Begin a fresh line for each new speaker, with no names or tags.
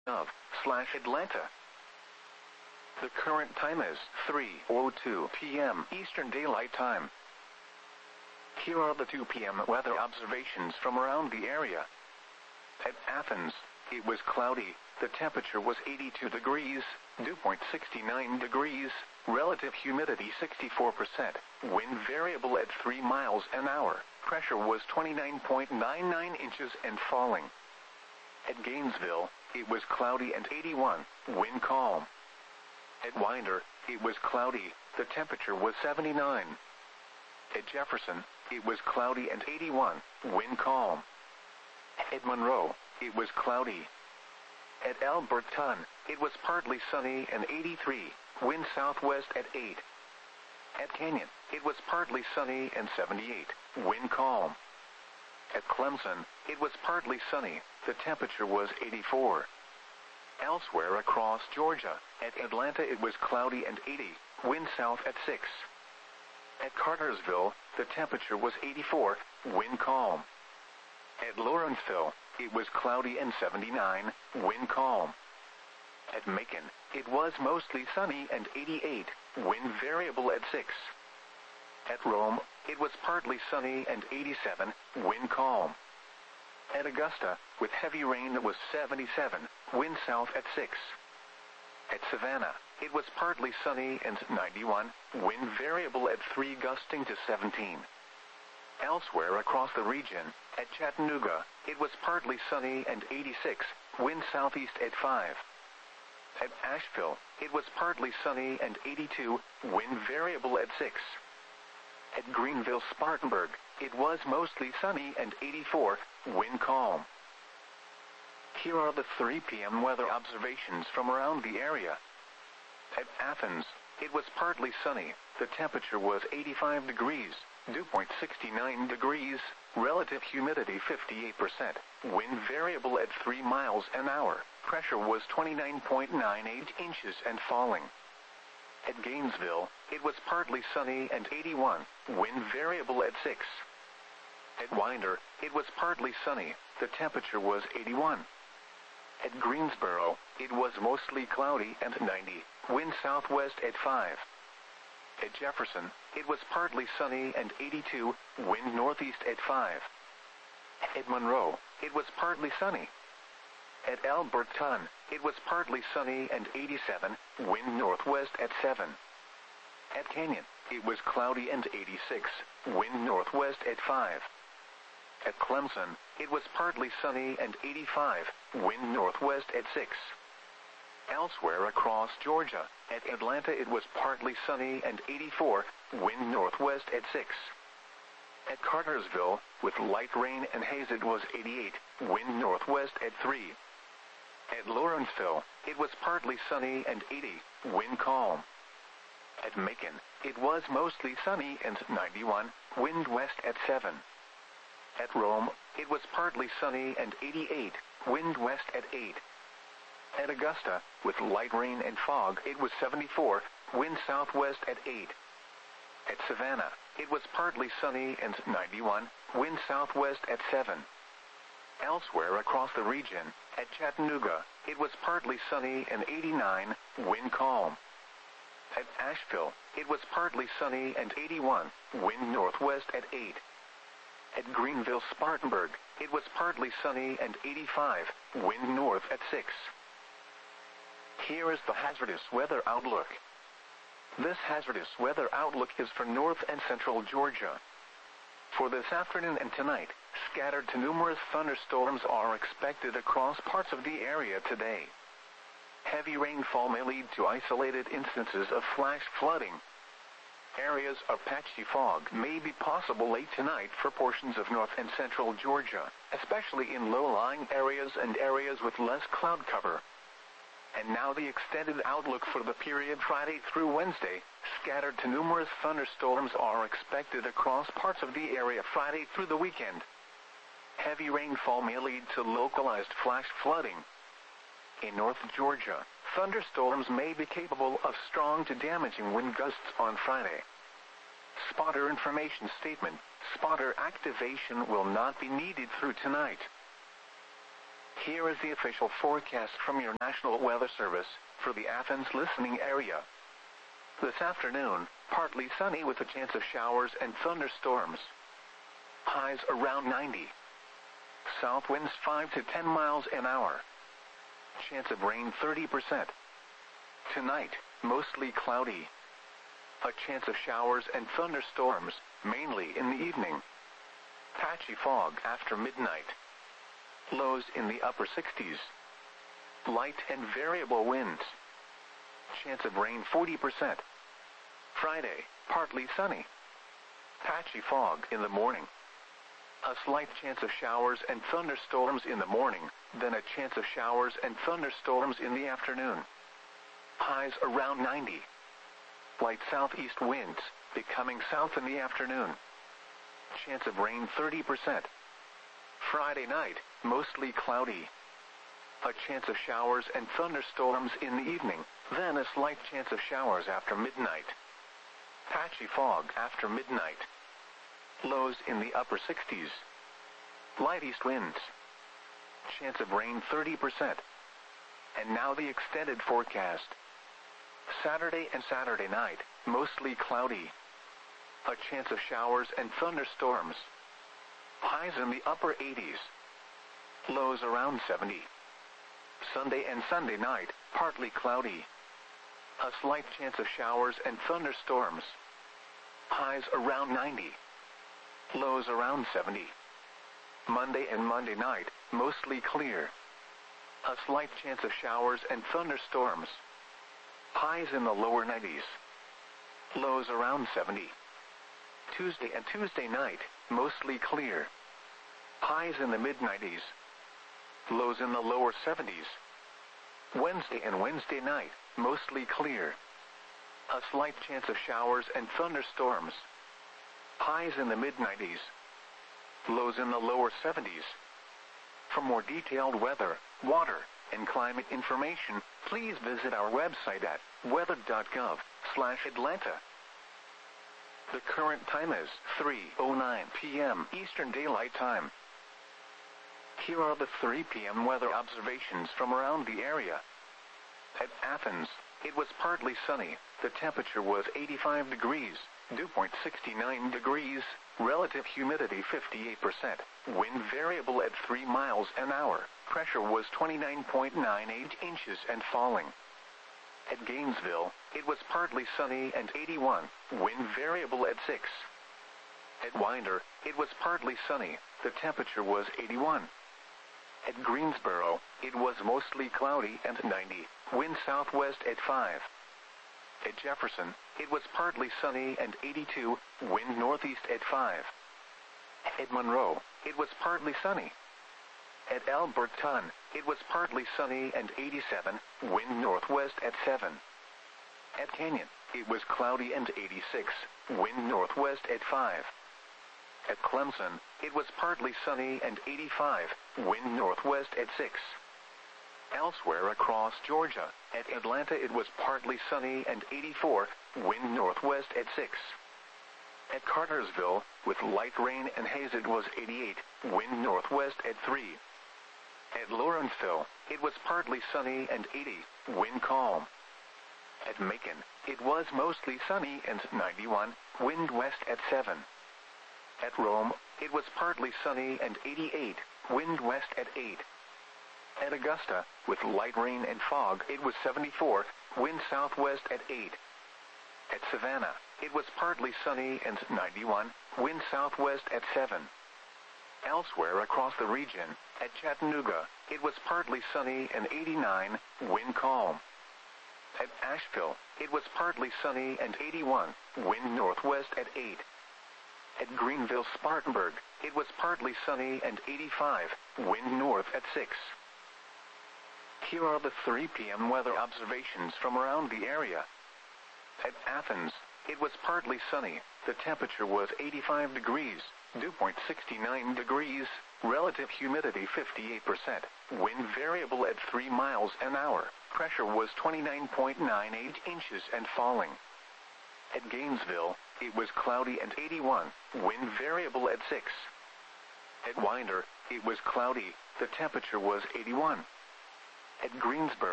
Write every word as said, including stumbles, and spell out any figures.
of slash Atlanta. The current time is three oh two p m Eastern Daylight Time. Here are the two p m weather observations from around the area. At Athens, it was cloudy, the temperature was eighty-two degrees, dew point sixty-nine degrees, relative humidity sixty-four percent, wind variable at three miles an hour, pressure was twenty-nine point nine nine inches and falling. At Gainesville, it was cloudy and eighty-one, wind calm. At Winder, it was cloudy, the temperature was seventy-nine. At Jefferson, it was cloudy and eighty-one, wind calm. At Monroe, it was cloudy. At Alberton, it was partly sunny and eighty-three, wind southwest at eight. At Canyon, it was partly sunny and seventy-eight, wind calm. At Clemson, it was partly sunny, the temperature was eighty-four. Elsewhere across Georgia, at Atlanta it was cloudy and eighty, wind south at six. At Cartersville, the temperature was eighty-four, wind calm. At Lawrenceville, it was cloudy and seventy-nine, wind calm. At Macon, it was mostly sunny and eighty-eight, wind variable at six. At Rome, it was partly sunny and eighty-seven, wind calm. At Augusta, with heavy rain it was seventy-seven, wind south at six. At Savannah, it was partly sunny and ninety-one, wind variable at three gusting to seventeen. Elsewhere across the region, at Chattanooga, it was partly sunny and eighty-six, wind southeast at five. At Asheville, it was partly sunny and eighty-two, wind variable at six. At Greenville-Spartanburg, it was mostly sunny and eighty-four, wind calm. Here are the three p m weather observations from around the area. At Athens, it was partly sunny, the temperature was eighty-five degrees, dew point sixty-nine degrees, relative humidity fifty-eight percent, wind variable at three miles an hour, pressure was twenty-nine point nine eight inches and falling. At Gainesville, it was partly sunny and eighty-one, wind variable at six. At Winder, it was partly sunny, the temperature was eighty-one. At Greensboro, it was mostly cloudy and ninety, wind southwest at five. At Jefferson, it was partly sunny and eighty-two, wind northeast at five. At Monroe, it was partly sunny. At Alberton, it was partly sunny and eighty-seven, wind northwest at seven. At Canyon, it was cloudy and eighty-six, wind northwest at five. At Clemson, it was partly sunny and eighty-five, wind northwest at six. Elsewhere across Georgia, at Atlanta it was partly sunny and eighty-four, wind northwest at six. At Cartersville, with light rain and haze it was eighty-eight, wind northwest at three. At Lawrenceville, it was partly sunny and eighty, wind calm. At Macon, it was mostly sunny and ninety-one, wind west at seven. At Rome, it was partly sunny and eighty-eight, wind west at eight. At Augusta, with light rain and fog it was seventy-four, wind southwest at eight. At Savannah, it was partly sunny and ninety-one, wind southwest at seven. Elsewhere across the region, at Chattanooga, it was partly sunny and eighty-nine, wind calm. At Asheville, it was partly sunny and eighty-one, wind northwest at eight. At Greenville-Spartanburg, it was partly sunny and eighty-five, wind north at six. Here is the hazardous weather outlook. This hazardous weather outlook is for north and central Georgia. For this afternoon and tonight, scattered to numerous thunderstorms are expected across parts of the area today. Heavy rainfall may lead to isolated instances of flash flooding. Areas of patchy fog may be possible late tonight for portions of north and central Georgia, especially in low-lying areas and areas with less cloud cover. And now the extended outlook for the period Friday through Wednesday. Scattered to numerous thunderstorms are expected across parts of the area Friday through the weekend. Heavy rainfall may lead to localized flash flooding. In North Georgia, thunderstorms may be capable of strong to damaging wind gusts on Friday. Spotter information statement: spotter activation will not be needed through tonight. Here is the official forecast from your National Weather Service for the Athens listening area. This afternoon, partly sunny with a chance of showers and thunderstorms. Highs around ninety. South winds five to ten miles an hour. Chance of rain thirty percent. Tonight, mostly cloudy. A chance of showers and thunderstorms, mainly in the evening. Patchy fog after midnight. Lows in the upper sixties. Light and variable winds. Chance of rain forty percent. Friday, partly sunny. Patchy fog in the morning. A slight chance of showers and thunderstorms in the morning, then a chance of showers and thunderstorms in the afternoon. Highs around ninety. Light southeast winds, becoming south in the afternoon. Chance of rain thirty percent. Friday night, mostly cloudy. A chance of showers and thunderstorms in the evening, then a slight chance of showers after midnight. Patchy fog after midnight. Lows in the upper sixties. Light east winds. Chance of rain thirty percent. And now the extended forecast. Saturday and Saturday night, mostly cloudy. A chance of showers and thunderstorms. Highs in the upper eighties. Lows around seventy. Sunday and Sunday night, partly cloudy. A slight chance of showers and thunderstorms. Highs around ninety. Lows around seventy. Monday and Monday night, mostly clear. A slight chance of showers and thunderstorms. Highs in the lower nineties. Lows around seventy. Tuesday and Tuesday night, mostly clear. Highs in the mid nineties. Lows in the lower seventies. Wednesday and Wednesday night, mostly clear. A slight chance of showers and thunderstorms. Highs in the mid nineties. Lows in the lower seventies. For more detailed weather, water, and climate information, please visit our website at weather dot gov slash Atlanta. The current time is three oh nine p m Eastern Daylight Time. Here are the three p m weather observations from around the area. At Athens, it was partly sunny. The temperature was eighty-five degrees, dew point sixty-nine degrees, relative humidity fifty-eight percent, wind variable at three miles an hour, pressure was twenty-nine point nine eight inches and falling. At Gainesville, it was partly sunny and eighty-one, wind variable at six. At Winder, it was partly sunny, the temperature was eighty-one. At Greensboro, it was mostly cloudy and ninety, wind southwest at five. At Jefferson, it was partly sunny and eighty-two, wind northeast at five. At Monroe, it was partly sunny. At Alberton, it was partly sunny and eighty-seven, wind northwest at seven. At Canyon, it was cloudy and eighty-six, wind northwest at five. At Clemson, it was partly sunny and eighty-five, wind northwest at six. Elsewhere across Georgia, at Atlanta it was partly sunny and eighty-four, wind northwest at six. At Cartersville, with light rain and haze it was eighty-eight, wind northwest at three. At Lawrenceville, it was partly sunny and eighty, wind calm. At Macon, it was mostly sunny and ninety-one, wind west at seven. At Rome, it was partly sunny and eighty-eight, wind west at eight. At Augusta, with light rain and fog, it was seventy-four, wind southwest at eight. At Savannah, it was partly sunny and ninety-one, wind southwest at seven. Elsewhere across the region, at Chattanooga, it was partly sunny and eighty-nine, wind calm. At Asheville, it was partly sunny and eighty-one, wind northwest at eight. At Greenville-Spartanburg, it was partly sunny and eighty-five, wind north at six. Here are the three p m weather observations from around the area. At Athens, it was partly sunny. The temperature was eighty-five degrees, dew point sixty-nine degrees, relative humidity fifty-eight percent, wind variable at three miles an hour, pressure was twenty-nine point nine eight inches and falling. At Gainesville, it was cloudy and eighty-one, wind variable at six. At Winder, it was cloudy, The temperature was eighty-one. At Greensboro,